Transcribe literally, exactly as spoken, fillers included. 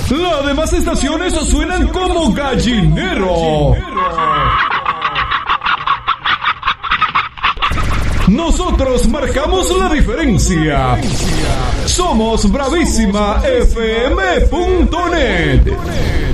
Las demás estaciones suenan como gallinero. Nosotros marcamos la diferencia. Somos Bravísima F M punto net.